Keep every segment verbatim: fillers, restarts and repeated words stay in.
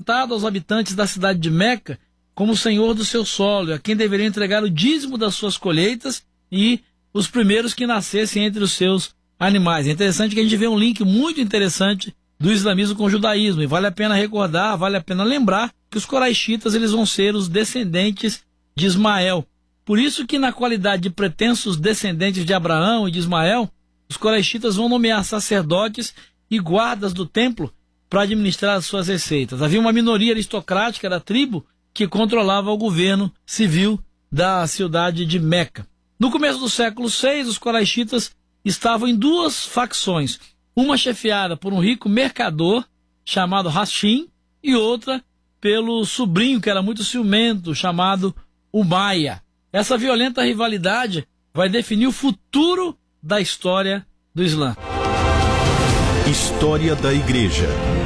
apresentado aos habitantes da cidade de Meca como o senhor do seu solo, a quem deveria entregar o dízimo das suas colheitas e os primeiros que nascessem entre os seus animais. É interessante que a gente vê um link muito interessante do islamismo com o judaísmo, e vale a pena recordar, vale a pena lembrar que os coraixitas eles vão ser os descendentes de Ismael. Por isso que na qualidade de pretensos descendentes de Abraão e de Ismael, os coraixitas vão nomear sacerdotes e guardas do templo para administrar as suas receitas. Havia uma minoria aristocrática da tribo que controlava o governo civil da cidade de Meca. No começo do século seis, os coraixitas estavam em duas facções, uma chefiada por um rico mercador chamado Hashim e outra pelo sobrinho, que era muito ciumento, chamado Umayya. Essa violenta rivalidade vai definir o futuro da história do Islã. História da Igreja.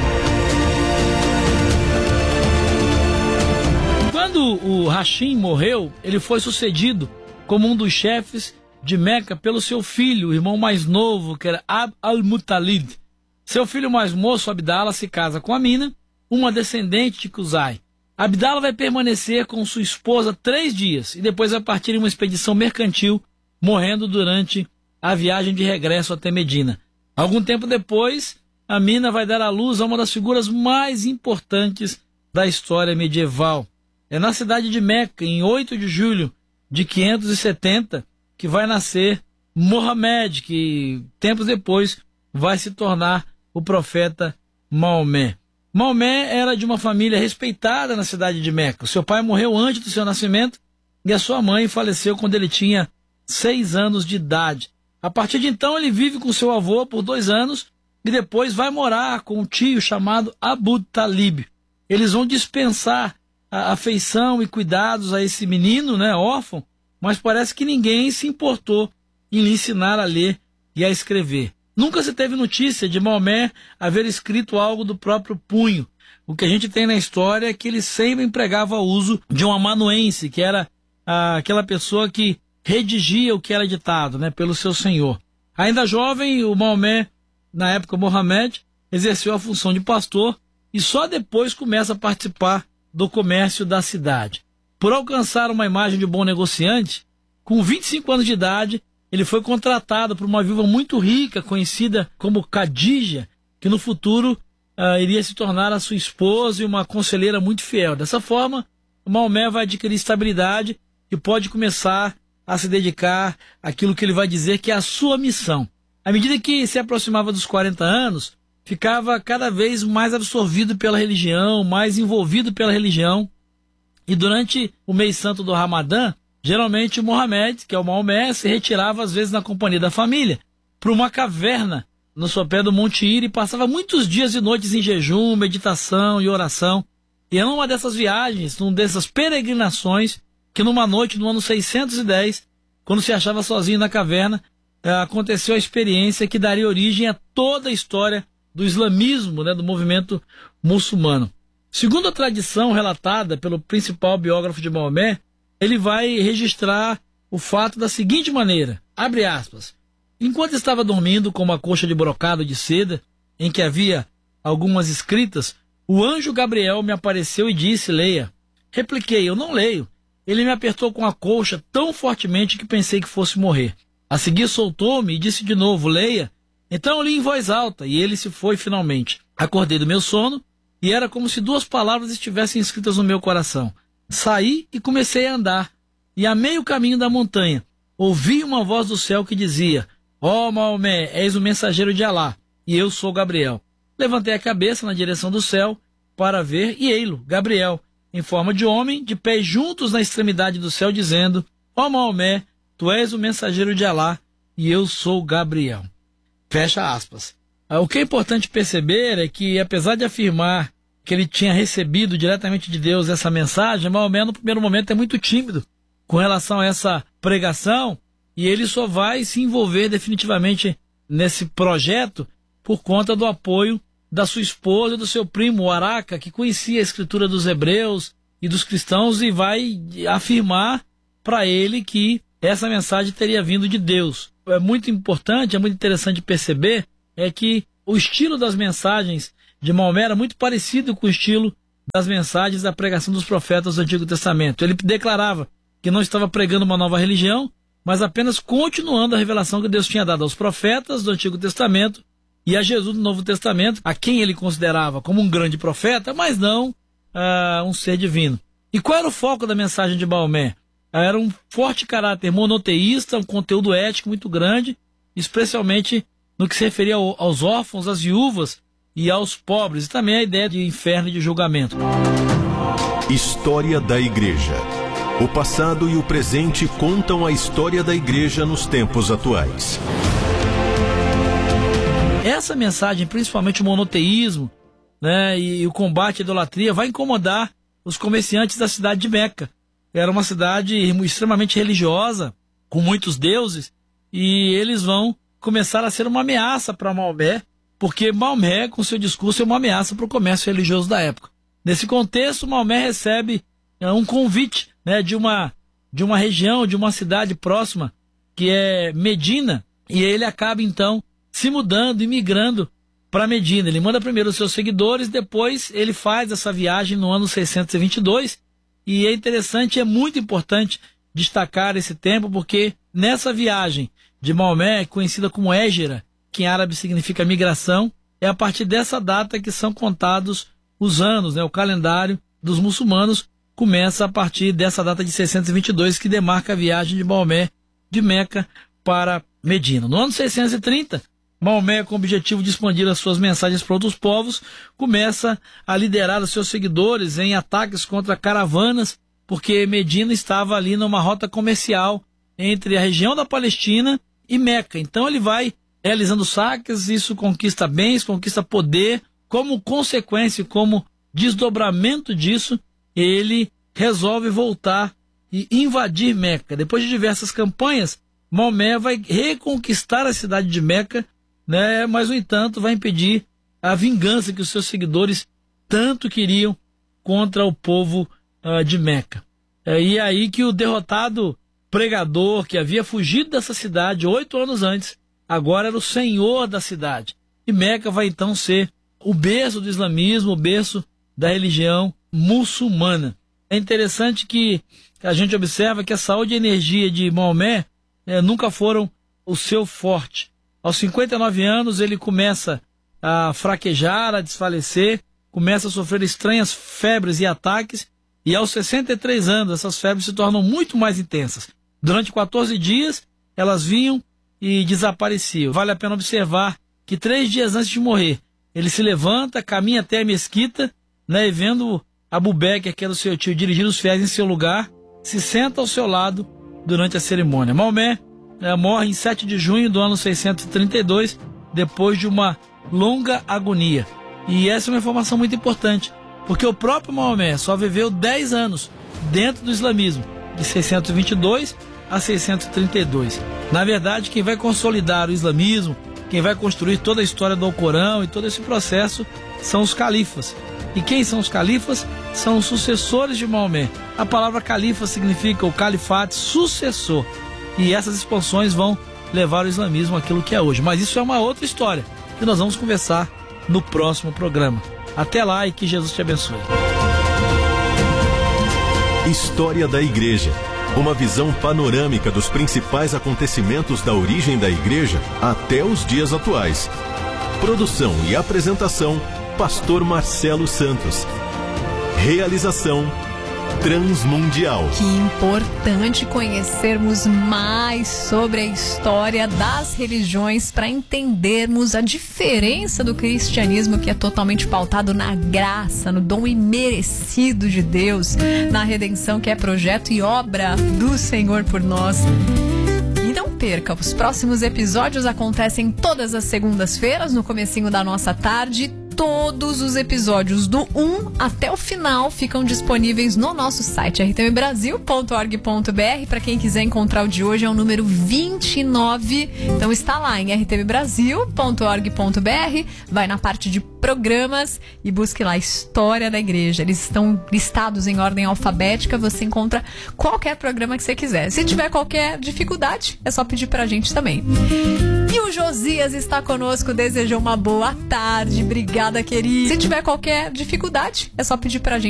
Quando o Hashim morreu, ele foi sucedido como um dos chefes de Meca pelo seu filho, o irmão mais novo, que era Abd al-Muttalib. Seu filho mais moço, Abdala, se casa com Amina, uma descendente de Qusay. Abdala vai permanecer com sua esposa três dias e depois vai partir em uma expedição mercantil, morrendo durante a viagem de regresso até Medina. Algum tempo depois, Amina vai dar à luz a uma das figuras mais importantes da história medieval. É na cidade de Meca, em oito de julho de quinhentos e setenta, que vai nascer Mohammed, que tempos depois vai se tornar o profeta Maomé. Maomé era de uma família respeitada na cidade de Meca. O seu pai morreu antes do seu nascimento e a sua mãe faleceu quando ele tinha seis anos de idade. A partir de então ele vive com seu avô por dois anos e depois vai morar com um tio chamado Abu Talib. Eles vão dispensar a afeição e cuidados a esse menino, né, órfão, mas parece que ninguém se importou em lhe ensinar a ler e a escrever. Nunca se teve notícia de Maomé haver escrito algo do próprio punho. O que a gente tem na história é que ele sempre empregava o uso de um amanuense, que era ah, aquela pessoa que redigia o que era ditado, né, pelo seu senhor. Ainda jovem, o Maomé, na época Mohammed, exerceu a função de pastor e só depois começa a participar do comércio da cidade. Por alcançar uma imagem de bom negociante, com vinte e cinco anos de idade, ele foi contratado por uma viúva muito rica, conhecida como Khadija, que no futuro uh, iria se tornar a sua esposa e uma conselheira muito fiel. Dessa forma, Maomé vai adquirir estabilidade e pode começar a se dedicar àquilo que ele vai dizer que é a sua missão. À medida que se aproximava dos quarenta anos, ficava cada vez mais absorvido pela religião, mais envolvido pela religião. E durante o mês santo do Ramadã, geralmente o Mohammed, que é o Maomé, se retirava às vezes na companhia da família para uma caverna no sopé do Monte Hira e passava muitos dias e noites em jejum, meditação e oração. E é numa dessas viagens, numa dessas peregrinações, que numa noite no ano seiscentos e dez, quando se achava sozinho na caverna, aconteceu a experiência que daria origem a toda a história do islamismo, né, do movimento muçulmano. Segundo a tradição relatada pelo principal biógrafo de Maomé, ele vai registrar o fato da seguinte maneira, abre aspas, enquanto estava dormindo com uma coxa de brocado de seda, em que havia algumas escritas, o anjo Gabriel me apareceu e disse, leia. Repliquei, eu não leio. Ele me apertou com a colcha tão fortemente que pensei que fosse morrer. A seguir soltou-me e disse de novo, leia. Então eu li em voz alta e ele se foi finalmente. Acordei do meu sono e era como se duas palavras estivessem escritas no meu coração. Saí e comecei a andar. E a meio caminho da montanha, ouvi uma voz do céu que dizia, ó oh, Maomé, és o mensageiro de Alá, e eu sou Gabriel. Levantei a cabeça na direção do céu para ver e ei-lo, Gabriel, em forma de homem, de pés juntos na extremidade do céu, dizendo, ó oh, Maomé, tu és o mensageiro de Alá, e eu sou Gabriel. Fecha aspas. O que é importante perceber é que, apesar de afirmar que ele tinha recebido diretamente de Deus essa mensagem, Maomé no primeiro momento é muito tímido com relação a essa pregação e ele só vai se envolver definitivamente nesse projeto por conta do apoio da sua esposa e do seu primo, o Araca, que conhecia a escritura dos hebreus e dos cristãos e vai afirmar para ele que essa mensagem teria vindo de Deus. É muito importante, é muito interessante perceber é que o estilo das mensagens de Maomé era muito parecido com o estilo das mensagens da pregação dos profetas do Antigo Testamento. Ele declarava que não estava pregando uma nova religião, mas apenas continuando a revelação que Deus tinha dado aos profetas do Antigo Testamento e a Jesus do Novo Testamento, a quem ele considerava como um grande profeta, mas não uh, um ser divino. E qual era o foco da mensagem de Maomé? Era um forte caráter monoteísta, um conteúdo ético muito grande, especialmente no que se referia ao, aos órfãos, às viúvas e aos pobres, e também a ideia de inferno e de julgamento. História da Igreja. O passado e o presente contam a história da Igreja nos tempos atuais. Essa mensagem, principalmente o monoteísmo, né, e o combate à idolatria, vai incomodar os comerciantes da cidade de Meca. Era uma cidade extremamente religiosa, com muitos deuses, e eles vão começar a ser uma ameaça para Maomé, porque Maomé, com seu discurso, é uma ameaça para o comércio religioso da época. Nesse contexto, Maomé recebe é, um convite, né, de, uma, de uma região, de uma cidade próxima, que é Medina, e ele acaba, então, se mudando e migrando para Medina. Ele manda primeiro os seus seguidores, depois ele faz essa viagem no ano seiscentos e vinte e dois, e é interessante, é muito importante destacar esse tempo, porque nessa viagem de Maomé, conhecida como Hégira, que em árabe significa migração, é a partir dessa data que são contados os anos, né? O calendário dos muçulmanos começa a partir dessa data de seiscentos e vinte e dois, que demarca a viagem de Maomé de Meca para Medina. No ano seiscentos e trinta, Maomé, com o objetivo de expandir as suas mensagens para outros povos, começa a liderar os seus seguidores em ataques contra caravanas, porque Medina estava ali numa rota comercial entre a região da Palestina e Meca. Então ele vai realizando saques, isso conquista bens, conquista poder. Como consequência, como desdobramento disso, ele resolve voltar e invadir Meca. Depois de diversas campanhas, Maomé vai reconquistar a cidade de Meca, né? Mas, no entanto, vai impedir a vingança que os seus seguidores tanto queriam contra o povo uh, de Meca. É, e é aí que o derrotado pregador, que havia fugido dessa cidade oito anos antes, agora era o senhor da cidade. E Meca vai então ser o berço do islamismo, o berço da religião muçulmana. É interessante que a gente observa que a saúde e a energia de Maomé eh, nunca foram o seu forte. Aos cinquenta e nove anos ele começa a fraquejar, a desfalecer, começa a sofrer estranhas febres e ataques, e aos sessenta e três anos essas febres se tornam muito mais intensas. Durante quatorze dias elas vinham e desapareciam. Vale a pena observar que três dias antes de morrer, ele se levanta, caminha até a mesquita, né, e vendo Abu Bekr, que era o seu tio, dirigir os fiéis em seu lugar, se senta ao seu lado durante a cerimônia. Maomé né, morre em sete de junho do ano seiscentos e trinta e dois, depois de uma longa agonia. E essa é uma informação muito importante, porque o próprio Maomé só viveu dez anos dentro do islamismo, de seiscentos e vinte e dois a seiscentos e trinta e dois. Na verdade, quem vai consolidar o islamismo, quem vai construir toda a história do Alcorão e todo esse processo são os califas. E quem são os califas? São os sucessores de Maomé. A palavra califa significa o califate, sucessor. E essas expansões vão levar o islamismo àquilo que é hoje. Mas isso é uma outra história que nós vamos conversar no próximo programa. Até lá e que Jesus te abençoe. História da Igreja. Uma visão panorâmica dos principais acontecimentos da origem da Igreja até os dias atuais. Produção e apresentação, Pastor Marcelo Santos. Realização Transmundial. Que importante conhecermos mais sobre a história das religiões para entendermos a diferença do cristianismo, que é totalmente pautado na graça, no dom imerecido de Deus, na redenção que é projeto e obra do Senhor por nós. E não perca, os próximos episódios acontecem todas as segundas-feiras, no comecinho da nossa tarde. Todos os episódios do um até o final ficam disponíveis no nosso site r t m brasil ponto org ponto b r. Para quem quiser encontrar o de hoje, é o número vinte e nove. Então está lá em r t m brasil ponto org ponto b r. Vai na parte de programas e busque lá História da Igreja. Eles estão listados em ordem alfabética. Você encontra qualquer programa que você quiser. Se tiver qualquer dificuldade, é só pedir pra gente também. E o Josias está conosco, desejou uma boa tarde. Obrigada, querido. Se tiver qualquer dificuldade, é só pedir pra gente